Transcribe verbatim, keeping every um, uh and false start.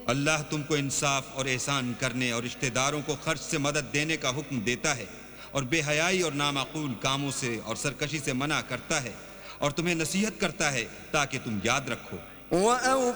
अल्लाह तुमको इंसाफ और एहसान करने और रिश्तेदारों को खर्च से मदद देने का हुक्म देता है और बेहयाई और नामाकूल कामों से और सरकशी से मना करता है और तुम्हें नसीहत करता है ताकि तुम याद रखो।